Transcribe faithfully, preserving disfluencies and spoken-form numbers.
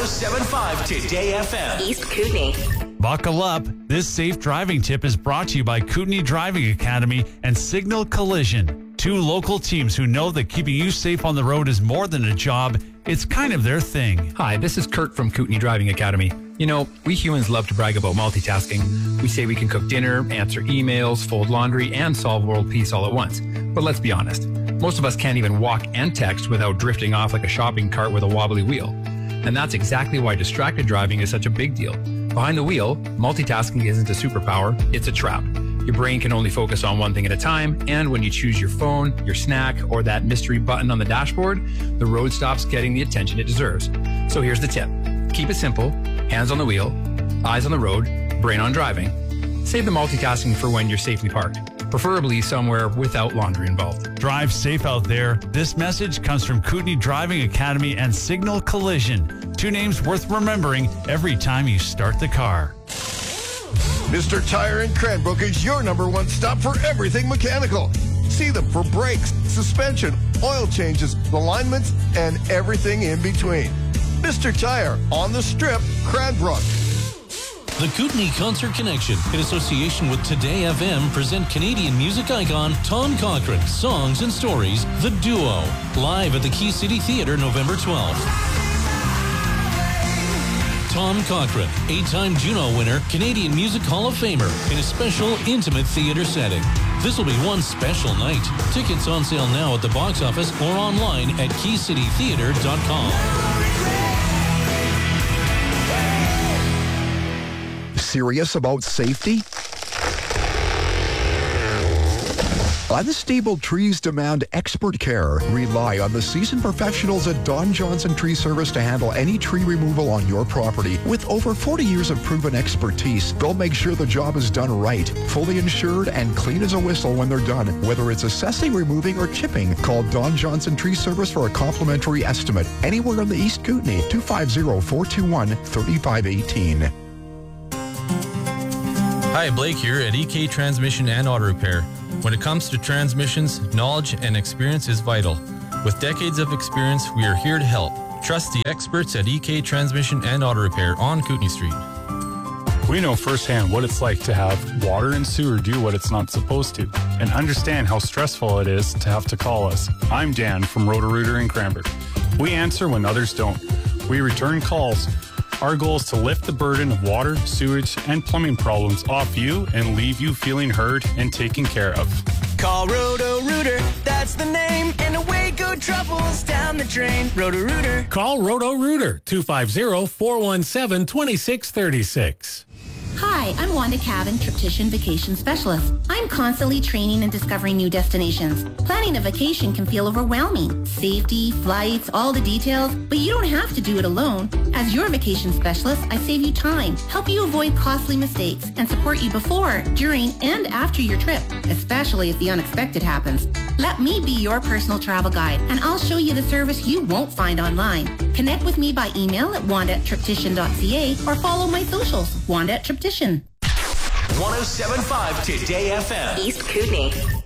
oh seven point five Today F M. East Kootenay. Buckle up. This safe driving tip is brought to you by Kootenay Driving Academy and Signal Collision. Two local teams who know that keeping you safe on the road is more than a job. It's kind of their thing. Hi, this is Kurt from Kootenay Driving Academy. You know, we humans love to brag about multitasking. We say we can cook dinner, answer emails, fold laundry, and solve world peace all at once. But let's be honest, most of us can't even walk and text without drifting off like a shopping cart with a wobbly wheel. And that's exactly why distracted driving is such a big deal. Behind the wheel, multitasking isn't a superpower, it's a trap. Your brain can only focus on one thing at a time, and when you choose your phone, your snack, or that mystery button on the dashboard, the road stops getting the attention it deserves. So here's the tip. Keep it simple, hands on the wheel, eyes on the road, brain on driving. Save the multitasking for when you're safely parked, preferably somewhere without laundry involved. Drive safe out there. This message comes from Kootenay Driving Academy and Signal Collision. Two names worth remembering every time you start the car. Mister Tire in Cranbrook is your number one stop for everything mechanical. See them for brakes, suspension, oil changes, alignments, and everything in between. Mister Tire on the Strip, Cranbrook. The Kootenay Concert Connection, in association with Today F M, present Canadian music icon Tom Cochrane, Songs and Stories, The Duo, live at the Key City Theatre November twelfth. Tom Cochrane, eight-time Juno winner, Canadian Music Hall of Famer, in a special, intimate theater setting. This will be one special night. Tickets on sale now at the box office or online at key city theatre dot com. Serious about safety? Unstable trees demand expert care. Rely on the seasoned professionals at Don Johnson Tree Service to handle any tree removal on your property. With over forty years of proven expertise, they'll make sure the job is done right, fully insured, and clean as a whistle when they're done. Whether it's assessing, removing, or chipping, call Don Johnson Tree Service for a complimentary estimate. Anywhere in the East Kootenay, two five zero, four two one, three five one eight. Hi, Blake here at E K Transmission and Auto Repair. When it comes to transmissions, knowledge and experience is vital. With decades of experience, we are here to help. Trust the experts at E K Transmission and Auto Repair on Kootenay Street. We know firsthand what it's like to have water and sewer do what it's not supposed to, and understand how stressful it is to have to call us. I'm Dan from Roto-Rooter in Cranbrook. We answer when others don't. We return calls. Our goal is to lift the burden of water, sewage, and plumbing problems off you and leave you feeling heard and taken care of. Call Roto-Rooter, that's the name, and away go troubles down the drain. Roto-Rooter. Call Roto-Rooter, two five zero, four one seven, two six three six. Hi, I'm Wanda Cavan, Triptician Vacation Specialist. I'm constantly training and discovering new destinations. Planning a vacation can feel overwhelming. Safety, flights, all the details, but you don't have to do it alone. As your vacation specialist, I save you time, help you avoid costly mistakes, and support you before, during, and after your trip, especially if the unexpected happens. Let me be your personal travel guide, and I'll show you the service you won't find online. Connect with me by email at wanda at triptician dot c a or follow my socials, Wanda at Triptician. one oh seven point five Today F M. East Kootenay.